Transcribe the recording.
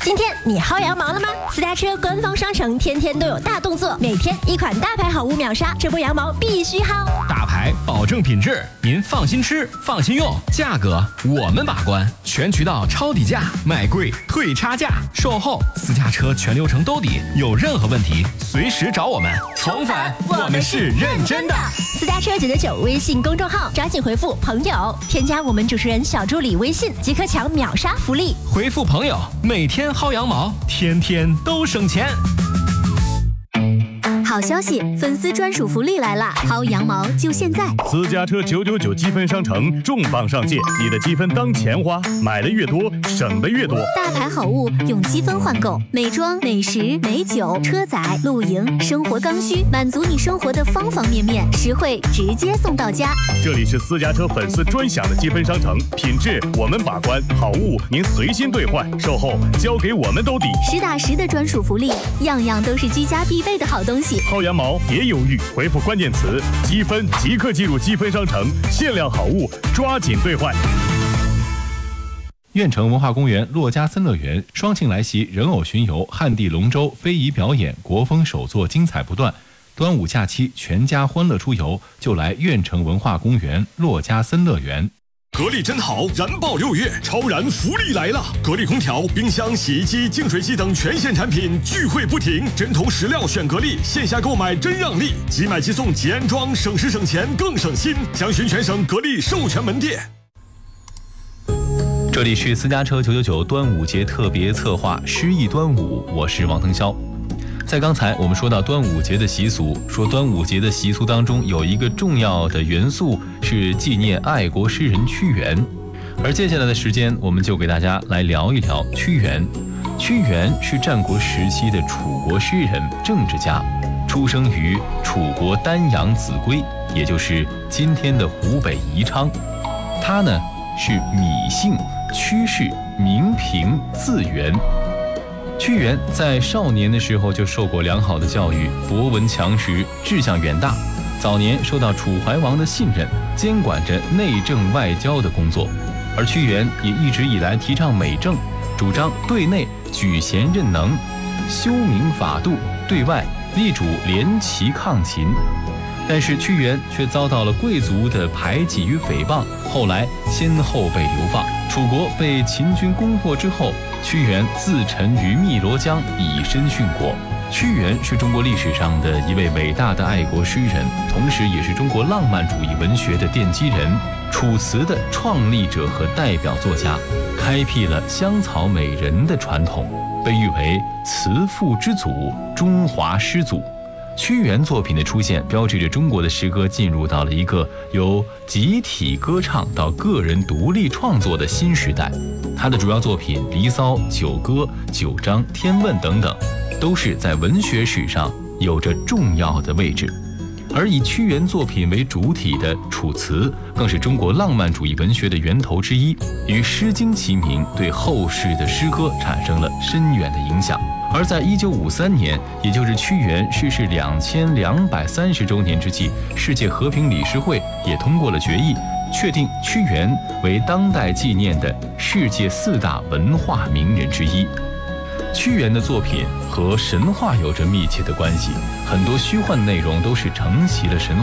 今天你薅羊毛了吗？私家车官方商城天天都有大动作，每天一款大牌好物秒杀，这波羊毛必须薅。 大牌保证品质，您放心吃，放心用，价格我们把关，全渠道抄底价，卖贵退差价，售后私家车全流程兜底，有任何问题随时找我们。宠粉，我们是认真的。 私家车999微信公众号，抓紧回复朋友，添加我们主持人小助理微信，即可抢秒杀福利。 回复朋友，每天薅羊毛，天天都省钱。 好消息，粉丝专属福利来啦！薅羊毛就现在！ 私家车999积分商城重磅上线，你的积分当钱花，买的越多，省的越多。 大牌好物用积分换购，美妆、美食、美酒、车载、露营、生活刚需，满足你生活的方方面面，实惠直接送到家。 这里是私家车粉丝专享的积分商城，品质我们把关，好物您随心兑换，售后交给我们兜底， 实打实的专属福利，样样都是居家必备的好东西。 薅羊毛别犹豫，回复关键词积分即刻进入积分商城，限量好物抓紧兑换。 苑城文化公园、珞珈森乐园双庆来袭，人偶巡游、汉地龙舟、非遗表演、国风手作精彩不断。端午假期全家欢乐出游，就来苑城文化公园、珞珈森乐园。 格力真好，燃爆6月，超燃福利来了！格力空调、冰箱、洗衣机、净水器等全线产品聚会不停，针头石料选格力，线下购买真让利，即买即送即安装，省时省钱更省心。详询全省格力授权门店。 这里是私家车999端午节特别策划诗意端午，我是王腾霄。在刚才我们说到端午节的习俗，说端午节的习俗当中有一个重要的元素是纪念爱国诗人屈原，而接下来的时间我们就给大家来聊一聊屈原。屈原是战国时期的楚国诗人、政治家，出生于楚国丹阳秭归，也就是今天的湖北宜昌。他呢是芈姓，屈氏，名平，字元。屈原在少年的时候就受过良好的教育，博闻强识，志向远大。早年受到楚怀王的信任，监管着内政外交的工作。而屈原也一直以来提倡美政，主张对内举贤任能，修明法度，对外力主联齐抗秦。但是屈原却遭到了贵族的排挤与诽谤，后来先后被流放。楚国被秦军攻破之后，屈原自沉于汨罗江，以身殉国。屈原是中国历史上的一位伟大的爱国诗人，同时也是中国浪漫主义文学的奠基人，楚辞的创立者和代表作家，开辟了香草美人的传统，被誉为词赋之祖，中华诗祖。屈原作品的出现，标志着中国的诗歌进入到了一个由集体歌唱到个人独立创作的新时代。他的主要作品《离骚》《九歌》《九章》《天问》等等，都是在文学史上有着重要的位置。而以屈原作品为主体的《楚辞》，更是中国浪漫主义文学的源头之一，与《诗经》齐名，对后世的诗歌产生了深远的影响。而在1953年，也就是屈原逝世2230周年之际，世界和平理事会也通过了决议，确定屈原为当代纪念的世界4大文化名人之一。屈原的作品和神话有着密切的关系，很多虚幻内容都是承袭了神